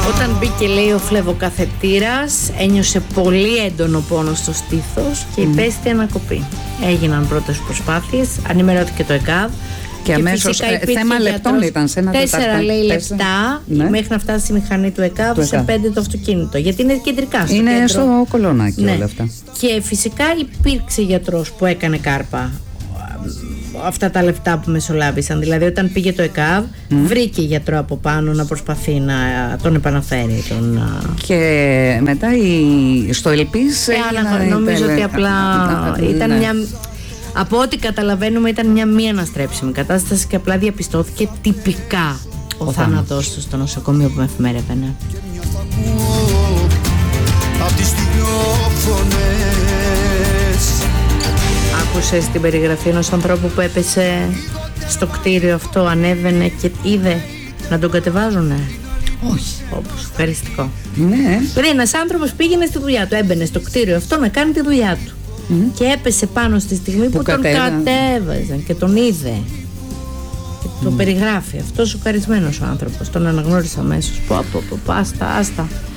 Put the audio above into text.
Όταν μπήκε, λέει, ο φλεβοκαθετήρας, ένιωσε πολύ έντονο πόνο στο στήθος και υπέστη ανακοπή. Έγιναν πρώτες προσπάθειες, ενημερώθηκε το ΕΚΑΒ. Και αμέσως θέμα λεπτών ήταν, σε ένα 4 λέει λεπτά, ναι, μέχρι να φτάσει η μηχανή του ΕΚΑΒ, σε 5 το αυτοκίνητο. Γιατί είναι κεντρικά στο είναι κέντρο. Στο Κολονάκι, ναι, όλα αυτά. Και φυσικά υπήρξε γιατρός που έκανε κάρπα αυτά τα λεπτά που μεσολάβησαν. Δηλαδή, όταν πήγε το ΕΚΑΒ, βρήκε γιατρό από πάνω να προσπαθεί να τον επαναφέρει. Και μετά στο Ελπίς. Νομίζω ότι απλά ήταν μια. Από ό,τι καταλαβαίνουμε, ήταν μια μη αναστρέψιμη κατάσταση και απλά διαπιστώθηκε τυπικά ο θάνατός του στο νοσοκομείο που με εφημερεύαινε. Άκουσες την περιγραφή ενός ανθρώπου που έπεσε στο κτίριο αυτό, ανέβαινε και είδε να τον κατεβάζουνε? Όχι. Όπως ευχαριστικό. Ναι. Δηλαδή ένας άνθρωπος πήγαινε στη δουλειά του, έμπαινε στο κτίριο αυτό να κάνει τη δουλειά του. Και έπεσε πάνω στη στιγμή που τον κατέβαζαν και τον είδε. Και το περιγράφει. Αυτός ο χαρισμένος ο άνθρωπος. Τον αναγνώρισα αμέσως. Άστα.